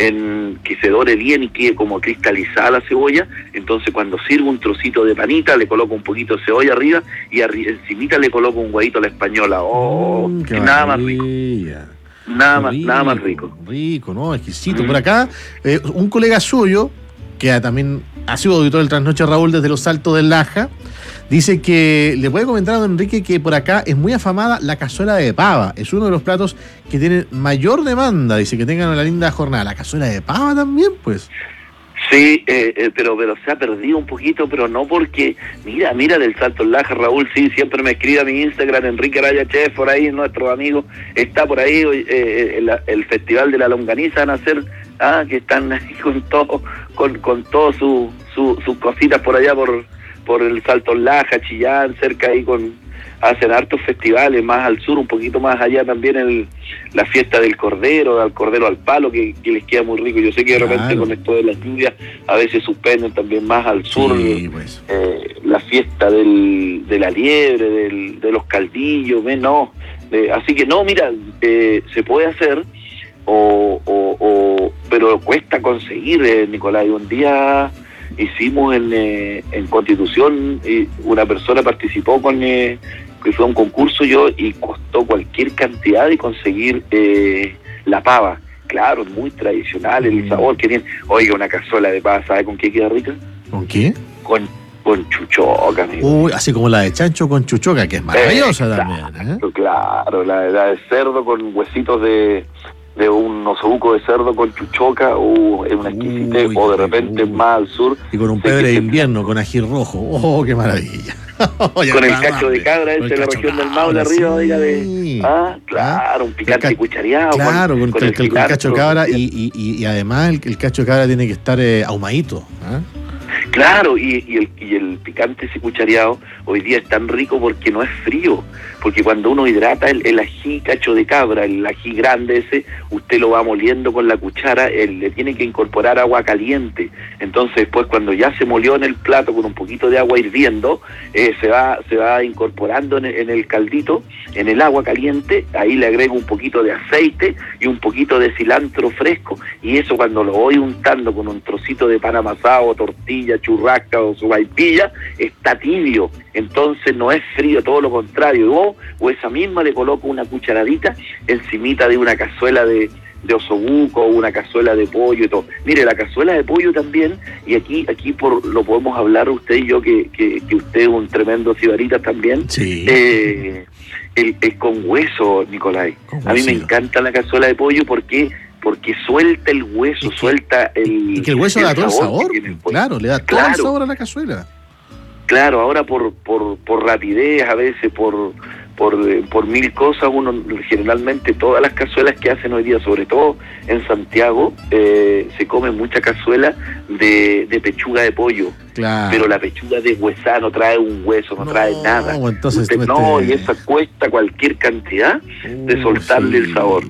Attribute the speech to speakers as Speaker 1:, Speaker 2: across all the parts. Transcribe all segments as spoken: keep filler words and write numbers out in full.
Speaker 1: en que se dore bien y quede como cristalizada la cebolla. Entonces cuando sirvo un trocito de panita, le coloco un poquito de cebolla arriba y arri- encimita le coloco un huevito a la española. Oh,
Speaker 2: Mm, qué
Speaker 1: nada más rico. Nada más,
Speaker 2: rico,
Speaker 1: nada más rico.
Speaker 2: Rico, ¿no? Exquisito.
Speaker 1: Mm.
Speaker 2: Por acá, eh, un colega suyo, que también ha sido auditor del Trasnoche, Raúl, desde los Altos del Laja, dice que le puede comentar a don Enrique que por acá es muy afamada la cazuela de pava. Es uno de los platos que tienen mayor demanda. Dice que tengan una linda jornada. ¿La cazuela de pava también, pues?
Speaker 1: Sí, eh, eh, pero pero se ha perdido un poquito, pero no porque, mira, mira del Salto Laja, Raúl, sí, siempre me escribe a mi Instagram, Enrique Araya Chef, por ahí, nuestro amigo, está por ahí, eh, el, el Festival de la Longaniza van a hacer, ah, que están ahí con todo, con, con todo su, su, sus cositas por allá, por, por el Salto Laja, Chillán, cerca ahí con... hacen hartos festivales, más al sur, un poquito más allá también el, la fiesta del cordero, al cordero al palo, que, que les queda muy rico. Yo sé que de
Speaker 2: Claro.
Speaker 1: repente con esto de las lluvias a veces suspenden también más al sur,
Speaker 2: Sí, pues.
Speaker 1: eh, la fiesta del, de la liebre, del, de los caldillos, ¿ves? No, eh, así que no, mira, eh, se puede hacer, o, o, o pero cuesta conseguir, eh, Nicolás. Un día hicimos en, eh, en Constitución, eh, una persona participó con... Eh, que fue a un concurso yo y costó cualquier cantidad de conseguir eh, la pava. Claro, muy tradicional el
Speaker 2: Mm.
Speaker 1: sabor que tiene. Oiga, una cazuela de pava, ¿sabe con qué queda rica?
Speaker 2: ¿Con qué?
Speaker 1: Con, con chuchoca, amigo.
Speaker 2: Uy, así como la de chancho con chuchoca, que es maravillosa
Speaker 1: Eh,
Speaker 2: también, ¿eh?
Speaker 1: Claro, claro, la, la de cerdo con huesitos de, de un osobuco de cerdo con chuchoca, uh, es una exquisitez.
Speaker 2: Uy,
Speaker 1: O de
Speaker 2: qué
Speaker 1: repente
Speaker 2: rico.
Speaker 1: más al sur.
Speaker 2: Y con un
Speaker 1: sé
Speaker 2: pebre
Speaker 1: que
Speaker 2: de
Speaker 1: se-
Speaker 2: invierno, con ají rojo. ¡Oh, qué maravilla!
Speaker 1: Con el cacho de cabra, ese de la región del Maule arriba, oiga, de... Ah, claro, un picante
Speaker 2: ca-
Speaker 1: cuchareado.
Speaker 2: Claro, con,
Speaker 1: con
Speaker 2: con
Speaker 1: el
Speaker 2: el, con el cacho de
Speaker 1: cilantro.
Speaker 2: cabra y, y, y, y además el, el cacho de cabra tiene que estar eh, ahumadito. ¿eh?
Speaker 1: Claro, y, y, el, y el picante ese cuchareado hoy día es tan rico porque no es frío, porque cuando uno hidrata el, el ají cacho de cabra, el ají grande ese, usted lo va moliendo con la cuchara, él, le tiene que incorporar agua caliente. Entonces después cuando ya se molió en el plato con un poquito de agua hirviendo, eh, se va se va incorporando en el, en el caldito, en el agua caliente, ahí le agrego un poquito de aceite y un poquito de cilantro fresco, y eso cuando lo voy untando con un trocito de pan amasado, tortilla, churrasca o sopaipilla, está tibio, entonces no es frío, todo lo contrario. O, o esa misma le coloco una cucharadita encimita de una cazuela de, de osobuco, una cazuela de pollo y todo. Mire, la cazuela de pollo también, y aquí aquí por lo podemos hablar usted y yo, que, que, que usted es un tremendo cibarita también,
Speaker 2: Sí.
Speaker 1: eh, el, el con hueso, Nicolai.
Speaker 2: Con
Speaker 1: A mí me
Speaker 2: huesito.
Speaker 1: encanta la cazuela de pollo porque porque suelta el hueso,
Speaker 2: Y que-
Speaker 1: suelta el
Speaker 2: Y que el hueso le da todo el sabor.
Speaker 1: que tiene el pollo.
Speaker 2: Claro, le da todo el
Speaker 1: Claro.
Speaker 2: sabor a la cazuela.
Speaker 1: Claro, ahora por por por rapidez, a veces por por eh, por mil cosas, uno generalmente todas las cazuelas que hacen hoy día, sobre todo en Santiago, eh, se come mucha cazuela de, de pechuga de pollo,
Speaker 2: Claro.
Speaker 1: pero la pechuga deshuesada no trae un hueso, no,
Speaker 2: No,
Speaker 1: trae nada.
Speaker 2: entonces
Speaker 1: Usted,
Speaker 2: tú
Speaker 1: no,
Speaker 2: este-
Speaker 1: y esa cuesta cualquier cantidad de
Speaker 2: Uh,
Speaker 1: soltarle
Speaker 2: sí.
Speaker 1: el sabor.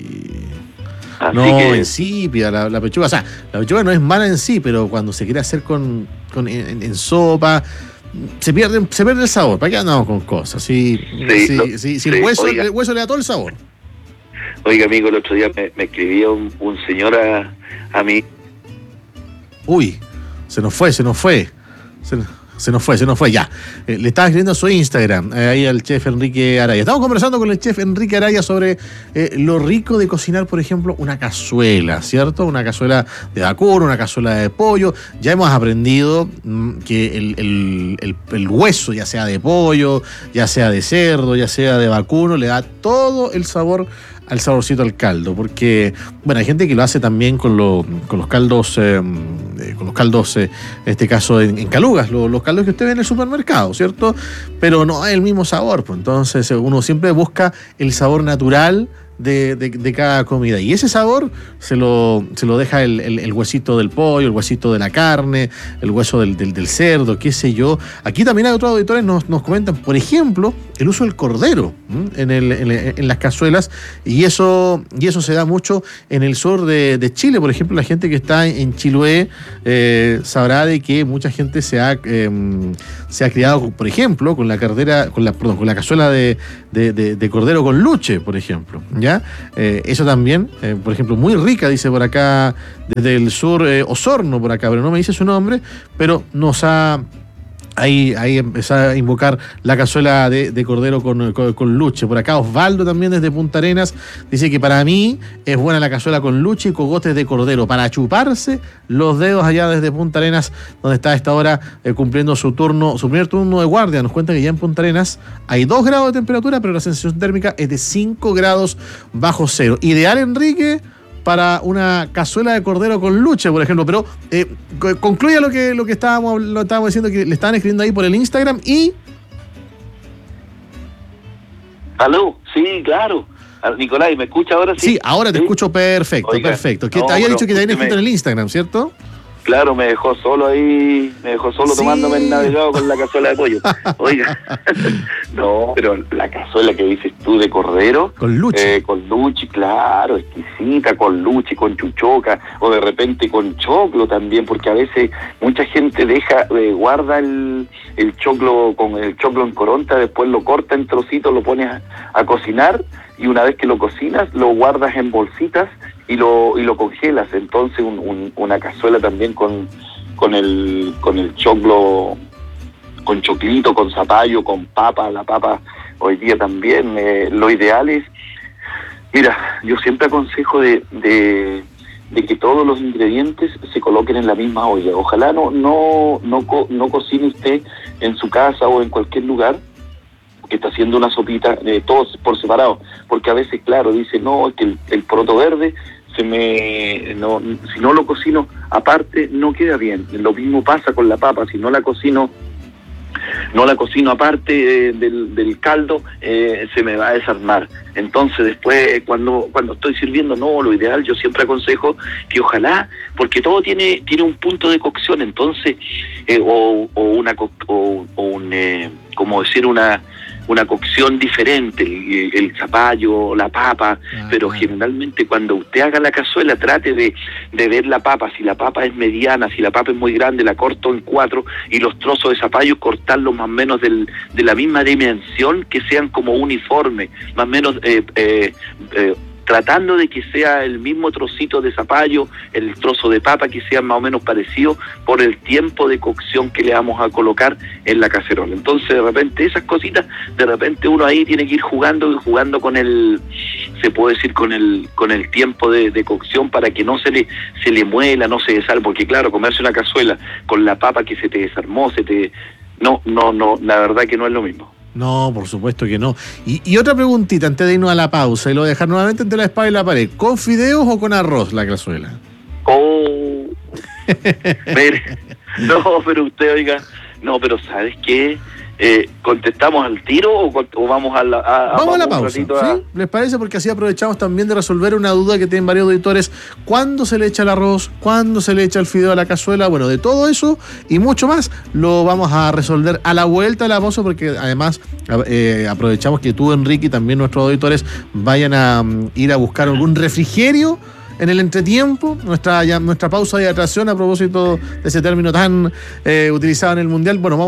Speaker 1: Así
Speaker 2: No,
Speaker 1: que
Speaker 2: insípida la, la pechuga. O sea, la pechuga no es mala en sí, pero cuando se quiere hacer con, con en, en sopa, se pierde, se pierde el sabor. ¿Para qué andamos con cosas? Sí,
Speaker 1: Sí,
Speaker 2: sí,
Speaker 1: lo-
Speaker 2: sí, sí,
Speaker 1: sí,
Speaker 2: el, hueso,
Speaker 1: oiga.
Speaker 2: el hueso le da todo el sabor.
Speaker 1: oiga, amigo, el otro día me, me escribía un, un señor a, a mí.
Speaker 2: Uy, se nos fue, se nos fue. Se, se nos fue, se nos fue, ya. Eh, le estaba escribiendo a su Instagram, eh, ahí al chef Enrique Araya. Estamos conversando con el chef Enrique Araya sobre eh, lo rico de cocinar, por ejemplo, una cazuela, ¿cierto? Una cazuela de vacuno, una cazuela de pollo. Ya hemos aprendido mm, que el, el, el, el hueso, ya sea de pollo, ya sea de cerdo, ya sea de vacuno, le da todo el sabor al saborcito al caldo, porque bueno, hay gente que lo hace también con, lo, con los caldos, eh, eh, con los caldos, eh, en este caso en, en calugas, lo, los caldos que usted ve en el supermercado, ¿cierto? Pero no es el mismo sabor, pues entonces uno siempre busca el sabor natural de, de, de cada comida, y ese sabor se lo, se lo deja el, el, el huesito del pollo, el huesito de la carne, el hueso del, del, del cerdo, qué sé yo. Aquí también hay otros auditores nos, nos comentan, por ejemplo, el uso del cordero en, el, en, en las cazuelas, y eso, y eso se da mucho en el sur de, de Chile. Por ejemplo, la gente que está en Chiloé eh, sabrá de que mucha gente se ha, eh, se ha criado, por ejemplo, con la cardera, con la, perdón, con la cazuela de, de, de, de cordero con luche, por ejemplo. ¿Ya? Eh, eso también, eh, por ejemplo, muy rica, dice por acá, desde el sur, eh, Osorno por acá, pero no me dice su nombre, pero nos ha... Ahí, ahí empezó a invocar la cazuela de, de cordero con, con, con luche. Por acá Osvaldo también desde Punta Arenas dice que para mí es buena la cazuela con luche y cogotes de cordero para chuparse los dedos allá desde Punta Arenas, donde está a esta hora eh, cumpliendo su turno, su primer turno de guardia. Nos cuenta que ya en Punta Arenas hay dos grados de temperatura, pero la sensación térmica es de cinco grados bajo cero. Ideal, Enrique, para una cazuela de cordero con luche, por ejemplo. Pero eh, concluya lo que, lo que estábamos, lo estábamos diciendo, que le estaban escribiendo ahí por el Instagram y...
Speaker 1: ¿Aló? Sí, claro. Nicolás, ¿me escucha ahora? Sí,
Speaker 2: sí, ahora te ¿Sí? escucho perfecto, Oiga, perfecto. Que no, te había dicho que te habían escrito me... en el Instagram, ¿cierto?
Speaker 1: Claro, me dejó solo ahí, me dejó solo sí. tomándome el navegado con la cazuela de pollo. Oiga, no, pero la cazuela que dices tú de cordero.
Speaker 2: Con luche.
Speaker 1: Eh, con luche, claro, exquisita, con luche, con chuchoca, o de repente con choclo también, porque a veces mucha gente deja, eh, guarda el, el choclo, con el choclo en coronta, después lo corta en trocitos, lo pones a, a cocinar, y una vez que lo cocinas, lo guardas en bolsitas y lo y lo congelas. Entonces un, un, una cazuela también con con el con el choclo, con choclito, con zapallo, con papa. La papa hoy día también, eh, lo ideal es, mira, yo siempre aconsejo de, de de que todos los ingredientes se coloquen en la misma olla. Ojalá no no no co, no cocine usted en su casa o en cualquier lugar que está haciendo una sopita, eh, todos por separado, porque a veces, claro, dice, no, es que el, el poroto verde se me no, si no lo cocino aparte no queda bien. Lo mismo pasa con la papa, si no la cocino no la cocino aparte eh, del, del caldo, eh, se me va a desarmar. Entonces después cuando cuando estoy sirviendo, no, lo ideal, yo siempre aconsejo que ojalá, porque todo tiene tiene un punto de cocción, entonces eh, o, o una o, o un eh, como decir una una cocción diferente, el, el zapallo, la papa, ah, pero claro. Generalmente cuando usted haga la cazuela trate de, de ver la papa, si la papa es mediana, si la papa es muy grande, la corto en cuatro, y los trozos de zapallo cortarlos más o menos del, de la misma dimensión, que sean como uniforme, más o menos eh, eh, eh, tratando de que sea el mismo trocito de zapallo, el trozo de papa, que sea más o menos parecido por el tiempo de cocción que le vamos a colocar en la cacerola. Entonces, de repente, esas cositas, de repente uno ahí tiene que ir jugando y jugando con el, se puede decir, con el con el tiempo de, de cocción para que no se le se le muela, no se desarme, porque claro, comerse una cazuela con la papa que se te desarmó, se te... No, no, no, la verdad que no es lo mismo.
Speaker 2: No, por supuesto que no. Y, y otra preguntita antes de irnos a la pausa y lo dejar nuevamente entre la espada y la pared. ¿Con fideos o con arroz la cazuela?
Speaker 1: Oh, mire, no, pero usted, oiga, no, pero ¿sabes qué? Eh, ¿Contestamos al tiro o, o vamos a la a,
Speaker 2: Vamos, vamos a la pausa, ¿sí? A... ¿Les parece? Porque así aprovechamos también de resolver una duda que tienen varios auditores. ¿Cuándo se le echa el arroz? ¿Cuándo se le echa el fideo a la cazuela? Bueno, de todo eso y mucho más lo vamos a resolver a la vuelta de la pausa, porque además eh, aprovechamos que tú, Enrique, y también nuestros auditores vayan a um, ir a buscar algún refrigerio en el entretiempo, nuestra, ya, nuestra pausa de atracción a propósito de ese término tan eh, utilizado en el Mundial. Bueno, vamos